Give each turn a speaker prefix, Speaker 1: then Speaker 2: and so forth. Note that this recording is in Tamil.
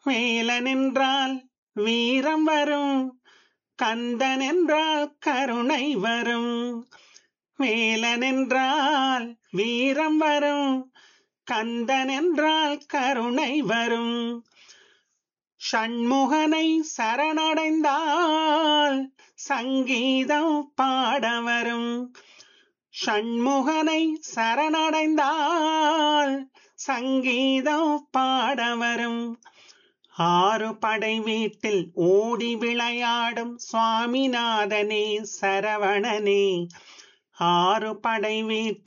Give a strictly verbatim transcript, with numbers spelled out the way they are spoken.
Speaker 1: வேலன் என்றால் வீரம் வரும், கந்தன் என்றால் கருணை வரும். வேலன் என்றால் வீரம் வரும், கந்தன் என்றால் கருணை வரும். ஷண்முகனை சரணடைந்தால் சங்கீதம் பாட வரும். ஷண்முகனை சரணடைந்தால் சங்கீதம் பாட வரும். ஆறு படை வீட்டில் ஓடி விளையாடும் சுவாமிநாதனே சரவணனே, ஆறு படை வீட்டில்